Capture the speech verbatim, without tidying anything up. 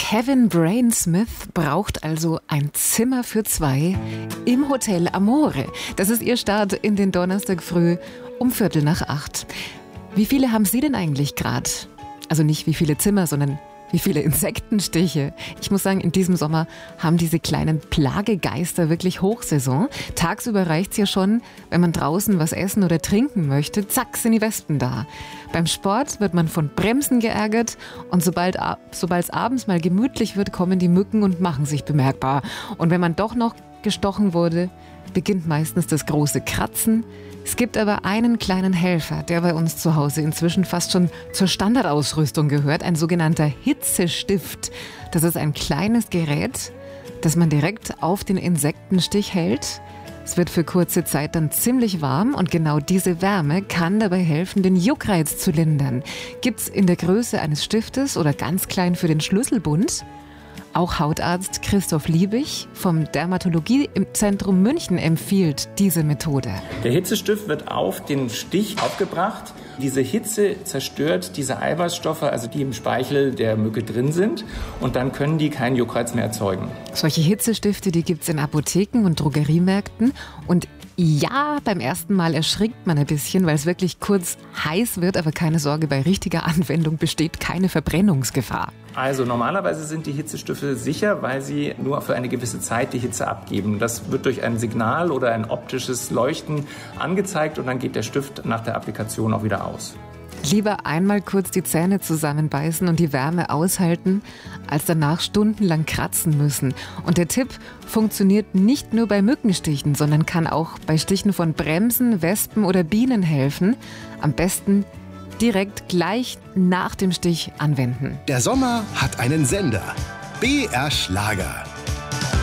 Kevin Brainsmith braucht also ein Zimmer für zwei im Hotel Amore. Das ist ihr Start in den Donnerstag früh um Viertel nach acht. Wie viele haben Sie denn eigentlich gerade? Also nicht wie viele Zimmer, sondern wie viele Insektenstiche. Ich muss sagen, in diesem Sommer haben diese kleinen Plagegeister wirklich Hochsaison. Tagsüber reicht's ja schon, wenn man draußen was essen oder trinken möchte. Zack, sind die Wespen da. Beim Sport wird man von Bremsen geärgert und sobald es abends mal gemütlich wird, kommen die Mücken und machen sich bemerkbar. Und wenn man doch noch gestochen wurde, beginnt meistens das große Kratzen. Es gibt aber einen kleinen Helfer, der bei uns zu Hause inzwischen fast schon zur Standardausrüstung gehört, ein sogenannter Hitzestift. Das ist ein kleines Gerät, das man direkt auf den Insektenstich hält. Es wird für kurze Zeit dann ziemlich warm und genau diese Wärme kann dabei helfen, den Juckreiz zu lindern. Gibt's in der Größe eines Stiftes oder ganz klein für den Schlüsselbund. Auch Hautarzt Christoph Liebig vom Dermatologie im Zentrum München empfiehlt diese Methode. Der Hitzestift wird auf den Stich aufgebracht. Diese Hitze zerstört diese Eiweißstoffe, also die im Speichel der Mücke drin sind. Und dann können die keinen Juckreiz mehr erzeugen. Solche Hitzestifte, die gibt es in Apotheken und Drogeriemärkten. Und ja, beim ersten Mal erschrickt man ein bisschen, weil es wirklich kurz heiß wird. Aber keine Sorge, bei richtiger Anwendung besteht keine Verbrennungsgefahr. Also normalerweise sind die Hitzestifte sicher, weil sie nur für eine gewisse Zeit die Hitze abgeben. Das wird durch ein Signal oder ein optisches Leuchten angezeigt und dann geht der Stift nach der Applikation auch wieder aus. Lieber einmal kurz die Zähne zusammenbeißen und die Wärme aushalten, als danach stundenlang kratzen müssen. Und der Tipp funktioniert nicht nur bei Mückenstichen, sondern kann auch bei Stichen von Bremsen, Wespen oder Bienen helfen. Am besten direkt gleich nach dem Stich anwenden. Der Sommer hat einen Sender. B R Schlager.